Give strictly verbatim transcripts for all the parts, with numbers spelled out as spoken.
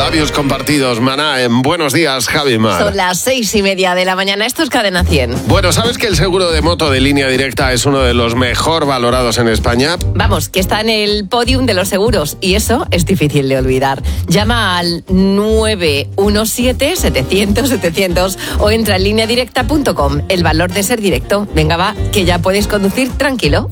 Labios compartidos, Maná, en Buenos Días, Javi Mar. Son las seis y media de la mañana, esto es Cadena cien. Bueno, ¿sabes que el seguro de moto de Línea Directa es uno de los mejor valorados en España? Vamos, que está en el podium de los seguros y eso es difícil de olvidar. Llama al nueve uno siete, setecientos, setecientos o entra en línea directa punto com. El valor de ser directo. Venga, va, que ya puedes conducir tranquilo.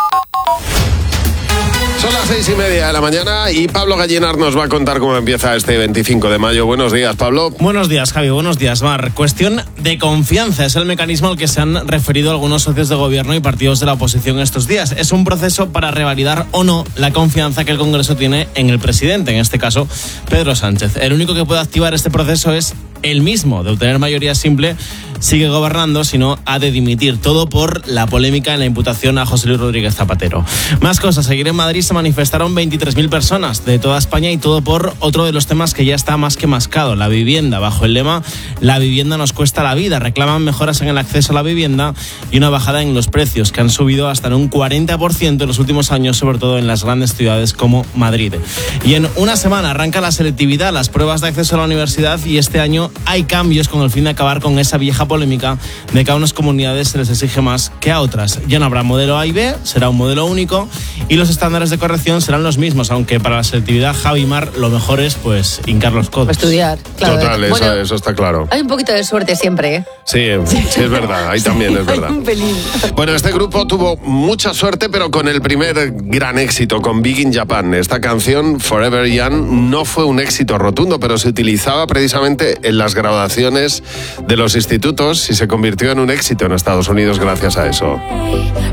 Son las seis y media de la mañana y Pablo Gallinar nos va a contar cómo empieza este veinticinco de mayo. Buenos días, Pablo. Buenos días, Javi. Buenos días, Mar. Cuestión de confianza es el mecanismo al que se han referido algunos socios de gobierno y partidos de la oposición estos días. Es un proceso para revalidar o no la confianza que el Congreso tiene en el presidente, en este caso, Pedro Sánchez. El único que puede activar este proceso es el mismo. De obtener mayoría simple, sigue gobernando, si no, ha de dimitir. Todo por la polémica en la imputación a José Luis Rodríguez Zapatero. Más cosas. Ayer en Madrid se manifestaron veintitrés mil personas de toda España y todo por otro de los temas que ya está más que mascado, la vivienda. Bajo el lema "La vivienda nos cuesta la vida", reclaman mejoras en el acceso a la vivienda y una bajada en los precios, que han subido hasta en un cuarenta por ciento en los últimos años, sobre todo en las grandes ciudades como Madrid. Y en una semana arranca la selectividad, las pruebas de acceso a la universidad, y este año hay cambios con el fin de acabar con esa vieja polémica de que a unas comunidades se les exige más que a otras. Ya no habrá modelo A y B, será un modelo único y los estándares de corrección serán los mismos, aunque para la selectividad, Javi Mar, lo mejor es pues hincar los codos. Estudiar, claro. Total, eso, bueno, eso está claro. Hay un poquito de suerte siempre, ¿eh? Sí, sí es verdad, ahí también es verdad. Un pelín. Bueno, este grupo tuvo mucha suerte, pero con el primer gran éxito, con Big in Japan. Esta canción, Forever Young, no fue un éxito rotundo, pero se utilizaba precisamente en las graduaciones de los institutos y se convirtió en un éxito en Estados Unidos gracias a eso.